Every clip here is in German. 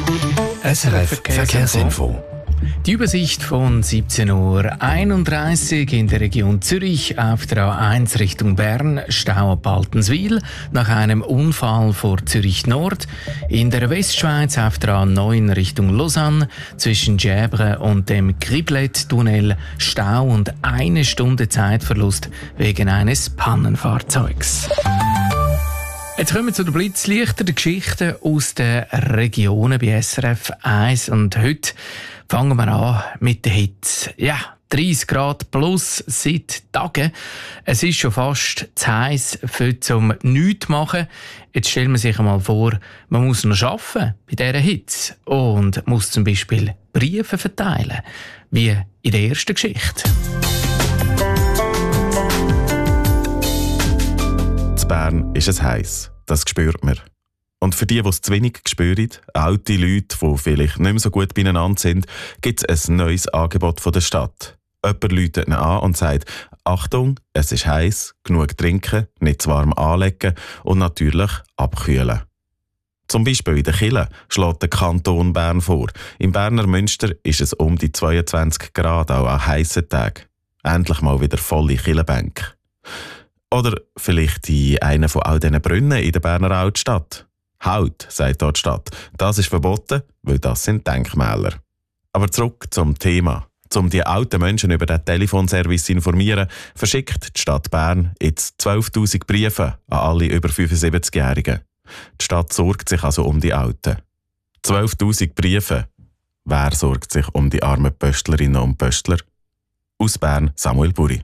SRF Verkehrsinfo. Die Übersicht von 17:31 Uhr in der Region Zürich auf der A1 Richtung Bern, Stau ab Altenswil nach einem Unfall vor Zürich Nord. In der Westschweiz auf der A9 Richtung Lausanne zwischen Gäbre und dem Griblet-Tunnel Stau und 1 Stunde Zeitverlust wegen eines Pannenfahrzeugs. Jetzt kommen wir zu den blitzlichteren Geschichten aus den Regionen bei SRF 1 und heute fangen wir an mit der Hitze. Ja, 30 Grad plus seit Tagen. Es ist schon fast zu heiß zum nichts machen. Jetzt stellen wir sich einmal vor, man muss noch arbeiten bei dieser Hitze und muss zum Beispiel Briefe verteilen, wie in der ersten Geschichte. In Bern ist es heiß. Das spürt man. Und für die es zu wenig spüren, alte Leute, die vielleicht nicht mehr so gut beieinander sind, gibt es ein neues Angebot von der Stadt. Jemand läutet ihn an und sagt: Achtung, es ist heiß, genug trinken, nicht zu warm anlegen und natürlich abkühlen. Zum Beispiel in der Kille schlägt der Kanton Bern vor. Im Berner Münster ist es um die 22 Grad, auch an heissen Tagen. Endlich mal wieder volle Killenbänke. Oder vielleicht in einer von all diesen Brunnen in der Berner Altstadt. Halt, sagt dort die Stadt, das ist verboten, weil das sind Denkmäler. Aber zurück zum Thema. Um die alten Menschen über den Telefonservice zu informieren, verschickt die Stadt Bern jetzt 12'000 Briefe an alle über 75-Jährigen. Die Stadt sorgt sich also um die Alten. 12'000 Briefe. Wer sorgt sich um die armen Pöstlerinnen und Pöstler? Aus Bern, Samuel Buri.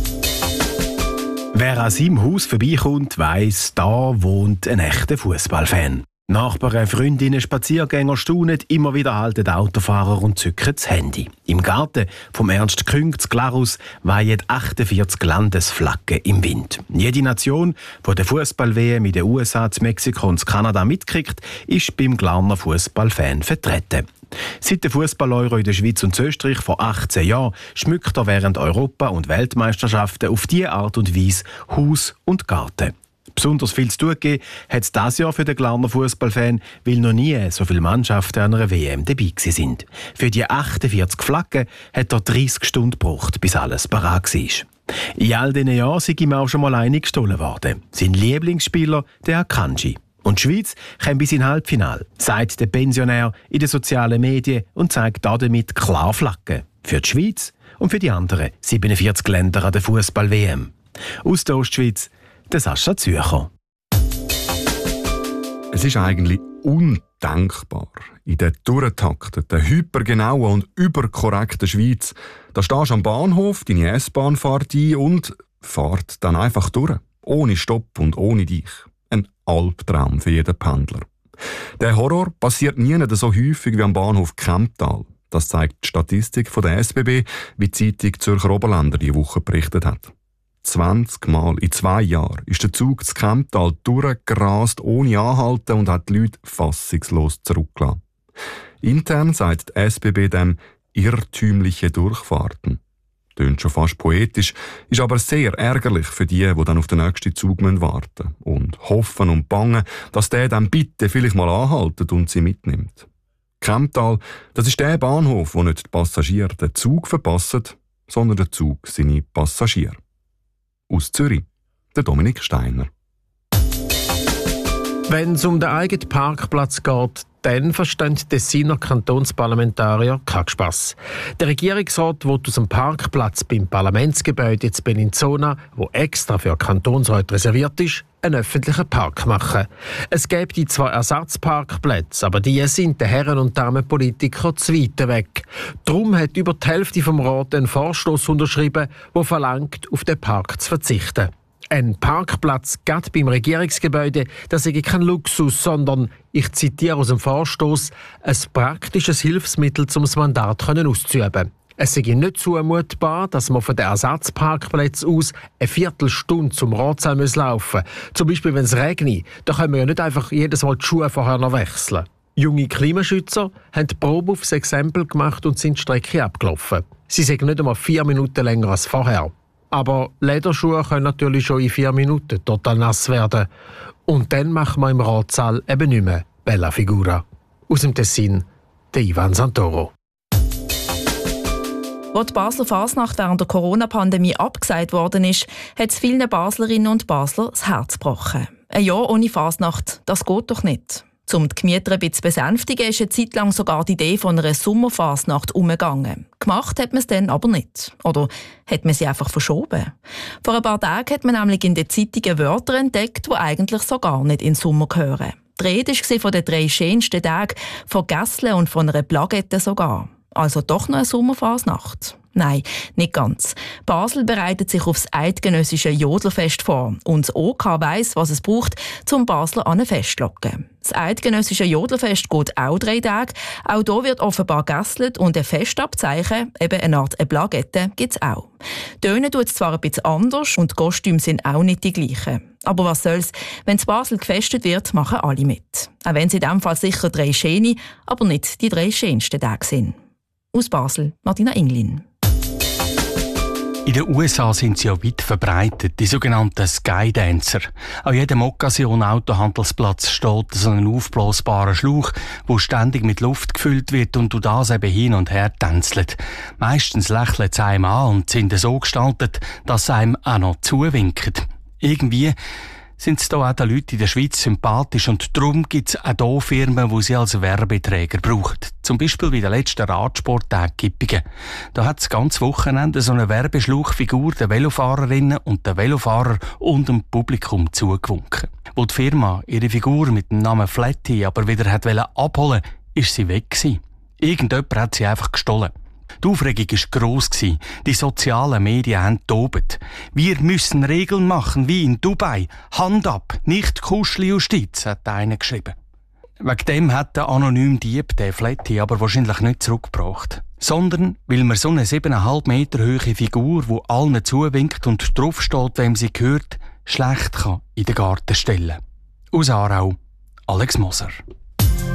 Wer an seinem Haus vorbeikommt, weiss, da wohnt ein echter Fußballfan. Nachbarn, Freundinnen, Spaziergänger staunen, immer wieder halten Autofahrer und zücken das Handy. Im Garten vom Ernst Küng zu Glarus weihen 48 Landesflaggen im Wind. Jede Nation, die der Fußball-WM in den USA, Mexiko und Kanada mitkriegt, ist beim Glarner Fußballfan vertreten. Seit der Fußball-Euro in der Schweiz und Österreich vor 18 Jahren schmückt er während Europa- und Weltmeisterschaften auf diese Art und Weise Haus und Garten. Besonders viel zu tun gegeben hat es dieses Jahr für den Glarner Fußballfan, weil noch nie so viele Mannschaften an einer WM dabei sind. Für die 48 Flaggen hat er 30 Stunden gebraucht, bis alles parat war. In all diesen Jahren sei ihm auch schon mal eine gestohlen worden. Sein Lieblingsspieler, der Akanji. Und die Schweiz kommt bis ins Halbfinale, sagt der Pensionär in den sozialen Medien und zeigt damit klar Flaggen. Für die Schweiz und für die anderen 47 Länder an der Fußball-WM. Aus der Ostschweiz, der Sascha Zürcher. Es ist eigentlich undenkbar, in der durchgetakteten, hypergenauen und überkorrekten Schweiz, da stehst du am Bahnhof, deine S-Bahn fährt ein und fährt dann einfach durch. Ohne Stopp und ohne dich. Ein Albtraum für jeden Pendler. Der Horror passiert nie so häufig wie am Bahnhof Kemptal. Das zeigt die Statistik von der SBB, wie die Zeitung Zürcher Oberländer diese Woche berichtet hat. 20 Mal in 2 Jahren ist der Zug zu Kemptal durchgerast, ohne Anhalten und hat die Leute fassungslos zurückgelassen. Intern sagt die SBB dem irrtümliche Durchfahrten. Tönt schon fast poetisch, ist aber sehr ärgerlich für die dann auf den nächsten Zug warten müssen und hoffen und bangen, dass der dann bitte vielleicht mal anhaltet und sie mitnimmt. Kemptal, das ist der Bahnhof, wo nicht die Passagiere den Zug verpassen, sondern der Zug seine Passagiere. Aus Zürich, der Dominik Steiner. Wenn es um den eigenen Parkplatz geht, dann verstehen die Tessiner Kantonsparlamentarier keinen Spass. Der Regierungsrat will aus dem Parkplatz beim Parlamentsgebäude in Bellinzona, wo extra für Kantonsräte reserviert ist, einen öffentlichen Park machen. Es gäbe die 2 Ersatzparkplätze, aber die sind den Herren und Damen Politiker zu weit weg. Darum hat über die Hälfte vom Rat einen Vorstoß unterschrieben, der verlangt, auf den Park zu verzichten. Ein Parkplatz gerade beim Regierungsgebäude, das sei kein Luxus, sondern, ich zitiere aus dem Vorstoß, ein praktisches Hilfsmittel, um das Mandat auszuüben. Es sei nicht zumutbar, dass man von den Ersatzparkplätzen aus eine Viertelstunde zum Ratssaal laufen muss. Zum Beispiel, wenn es regnet, da können wir ja nicht einfach jedes Mal die Schuhe vorher noch wechseln. Junge Klimaschützer haben die Probe aufs Exempel gemacht und sind die Strecke abgelaufen. Sie sind nicht einmal 4 Minuten länger als vorher. Aber Lederschuhe können natürlich schon in 4 Minuten total nass werden. Und dann machen wir im Ratssaal eben nicht mehr Bella Figura. Aus dem Tessin, der Ivan Santoro. Als die Basler Fasnacht während der Corona-Pandemie abgesagt worden ist, hat es vielen Baslerinnen und Basler das Herz gebrochen. Ein Jahr ohne Fasnacht, das geht doch nicht. Um die Gemüter ein bisschen zu besänftigen, ist eine Zeit lang sogar die Idee von einer Sommerfasnacht umgegangen. Gemacht hat man es dann aber nicht. Oder hat man sie einfach verschoben? Vor ein paar Tagen hat man nämlich in den Zeitungen Wörter entdeckt, die eigentlich so gar nicht in den Sommer gehören. Die Rede war von den 3 schönsten Tagen, von Gässeln und von einer Plagette sogar. Also doch noch eine Sommerfasnacht? Nein, nicht ganz. Basel bereitet sich auf das eidgenössische Jodlerfest vor und das OK weiss, was es braucht, um Basler an ein Fest zu locken. Das eidgenössische Jodlerfest geht auch 3 Tage. Auch hier wird offenbar gegässelt und ein Festabzeichen, eben eine Art Plagette, gibt es auch. Tönen tut es zwar ein bisschen anders und die Kostüme sind auch nicht die gleichen. Aber was soll's, wenn in Basel gefestet wird, machen alle mit. Auch wenn es in diesem Fall sicher 3 schöne, aber nicht die 3 schönsten Tage sind. Aus Basel, Martina Inglin. In den USA sind sie ja weit verbreitet, die sogenannten Skydancer. An jedem Occasion-Autohandelsplatz steht so ein aufblasbarer Schlauch, der ständig mit Luft gefüllt wird und du das eben hin und her tänzelt. Meistens lächeln sie einem an und sind so gestaltet, dass sie einem auch noch zuwinken. Irgendwie sind es da auch den Leuten in der Schweiz sympathisch und darum gibt es auch hier Firmen, die sie als Werbeträger brauchen. Zum Beispiel bei den letzten Radsporttagen Gippingen. Da hat das ganze Wochenende so eine Werbeschlauchfigur der Velofahrerinnen und der Velofahrer und dem Publikum zugewunken. Wo die Firma ihre Figur mit dem Namen Flatty aber wieder abholen wollte, ist sie weg gewesen. Irgendjemand hat sie einfach gestohlen. Die Aufregung war gross. Die sozialen Medien haben tobt. Wir müssen Regeln machen, wie in Dubai. Hand ab, nicht Kuscheljustiz, hat einer geschrieben. Wegen dem hat der anonyme Dieb den Flatty aber wahrscheinlich nicht zurückgebracht. Sondern weil man so eine 7,5 Meter hohe Figur, die allen zuwinkt und draufsteht, wem sie gehört, schlecht kann in den Garten stellen. Aus Aarau, Alex Moser.